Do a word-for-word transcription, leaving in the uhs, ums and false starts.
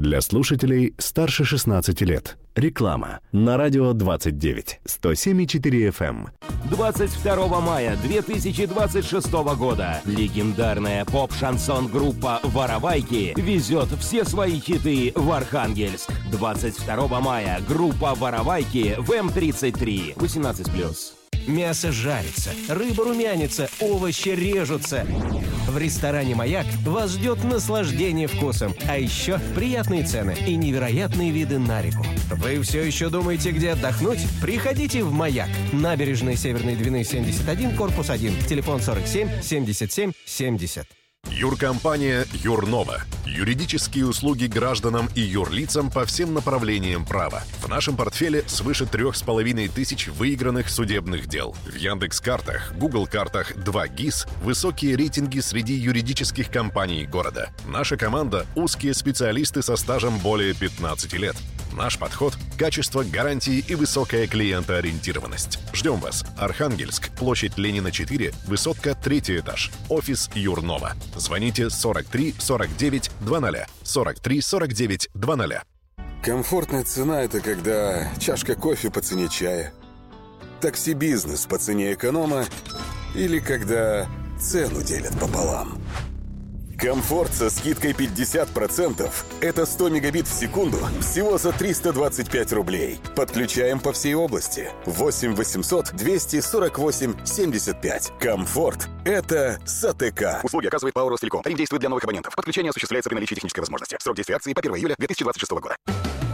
Для слушателей старше шестнадцати лет. Реклама на радио двадцать девять, сто семь и четыре эф эм. двадцать второго мая две тысячи двадцать шестого года легендарная поп-шансон-группа «Воровайки» везет все свои хиты в Архангельск. двадцать второго мая группа «Воровайки» в эм тридцать три. восемнадцать плюс. Мясо жарится, рыба румянится, овощи режутся. В ресторане «Маяк» вас ждет наслаждение вкусом, а еще приятные цены и невероятные виды на реку. Вы все еще думаете, где отдохнуть? Приходите в «Маяк». Набережная Северной Двины, семьдесят один, корпус один. Телефон сорок семь семьдесят семь семьдесят. Юркомпания «Юрнова». Юридические услуги гражданам и юрлицам по всем направлениям права. В нашем портфеле свыше трех с половиной тысяч выигранных судебных дел. В Яндекс.Картах, Гугл.Картах, два ГИС высокие рейтинги среди юридических компаний города. Наша команда – узкие специалисты со стажем более пятнадцати лет. Наш подход – качество, гарантии и высокая клиентоориентированность. Ждем вас. Архангельск, площадь Ленина, четыре, высотка, третий этаж. Офис Юрнова. Звоните сорок три сорок девять двадцать. сорок три сорок девять двадцать. Комфортная цена – это когда чашка кофе по цене чая, такси-бизнес по цене эконома или когда цену делят пополам. Комфорт со скидкой пятьдесят процентов – это сто мегабит в секунду всего за триста двадцать пять рублей. Подключаем по всей области. восемь восемьсот двести сорок восемь семьдесят пять. Комфорт – это САТК. Услуги оказывает ПАО «Ростелеком». Тариф действует для новых абонентов. Подключение осуществляется при наличии технической возможности. Срок действия акции по первого июля две тысячи двадцать шестого года.